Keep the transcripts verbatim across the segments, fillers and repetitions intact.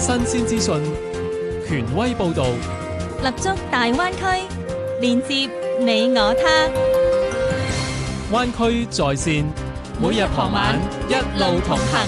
新鮮資訊，權威報導， 立足大灣區，連接你我他。 灣區在線，每日傍晚一路同行。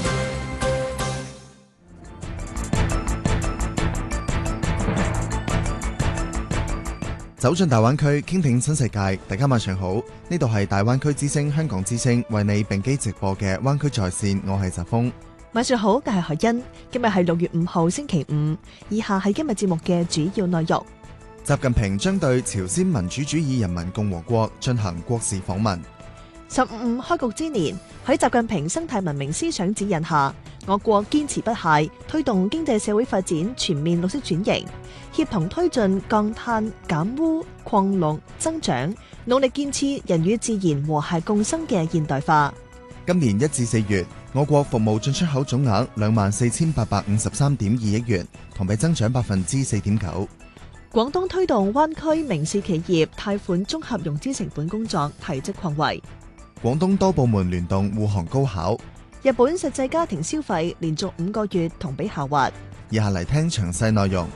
走進大灣區，傾聽新世界。大家晚上好，呢度係大灣區之聲香港之聲為你並機直播嘅灣區在線，我係澤峰。 晚上好，我係海欣。今日係六月五號星期五，以下係今日節目嘅主要內容。 習近平將對朝鮮民主主義人民共和國進行國事訪問。 十五五開局之年，喺習近平生態文明思想指引下，我國堅持不懈推動經濟社會發展全面綠色轉型，協同推進降碳、減污、擴綠、增長，努力建設人與自然和諧共生嘅現代化。 今年一至四月，我國服務進出口總額兩萬四千八百五十三點二億元，同比增長百分之四點九。 廣東推動灣區明示企業貸款綜合融資成本工作提質擴圍。 廣東多部門聯動護航高考。 日本實際家庭消費連續五個月同比下滑。 以下嚟聽詳細內容。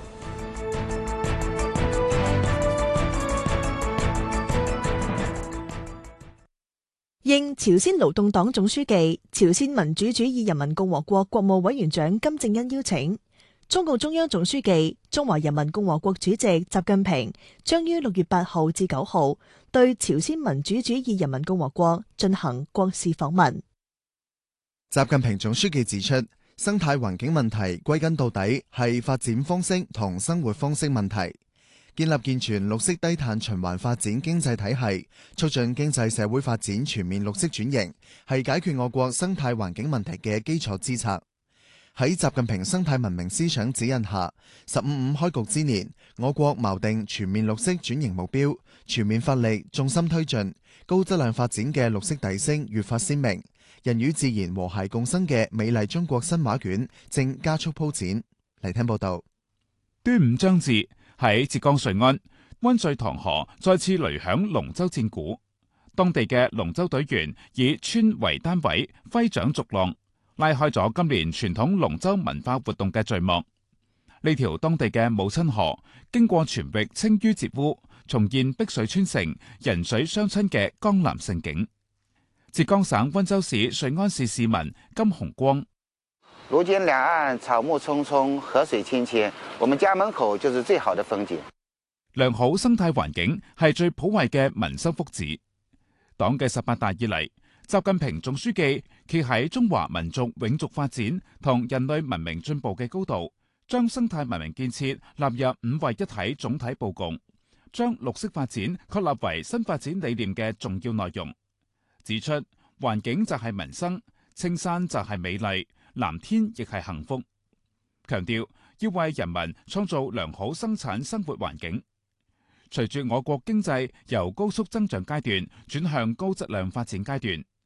應朝鮮勞動黨總書記、朝鮮民主主義人民共和國國務委員長金正恩邀請，中共中央總書記、中華人民共和國主席習近平將於六月八號至九號對朝鮮民主主義人民共和國進行國事訪問。 習近平總書記指出，生態環境問題歸根到底係發展方式同生活方式問題。建立健全綠色低碳循環發展經濟體系，促進經濟社會發展全面綠色轉型，係解決我國生態環境問題嘅基礎之策。喺習近平生態文明思想指引下，十五五開局之年，我國錨定全面綠色轉型目標，全面發力，重心推進高質量發展嘅綠色提升越發鮮明，人與自然和諧共生嘅美麗中國新畫卷正加速鋪展。嚟聽報道。 端午將至，喺浙江瑞安，溫瑞塘河再次雷響龍舟戰鼓，當地嘅龍舟隊員以村為單位揮槳逐浪，拉開咗今年傳統龍舟文化活動嘅序幕。呢條當地嘅母親河經過全域清淤截污，重現碧水穿城、人水相親嘅江南盛景。浙江省溫州市瑞安市市民金紅光： 如今兩岸草木蔥蔥，河水清清，我們家門口就是最好的風景。 良好生態環境係最普惠嘅民生福祉。黨嘅十八大以嚟，習近平總書記企喺中華民族永續發展同人類文明進步嘅高度，將生態文明建設納入五位一體總體佈局，將綠色發展確立為新發展理念嘅重要內容。指出環境就係民生，青山就係美麗，藍天亦係幸福。強調要為人民創造良好生產生活環境。隨住我國經濟由高速增長階段轉向高質量發展階段，